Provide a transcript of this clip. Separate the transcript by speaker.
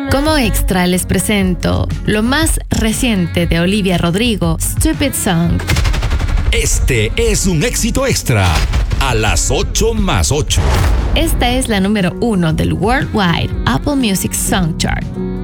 Speaker 1: Como extra les presento lo más reciente de Olivia Rodrigo, Stupid Song.
Speaker 2: Este es un éxito extra a las 8+8.
Speaker 1: Esta es la número 1 del Worldwide Apple Music Song Chart.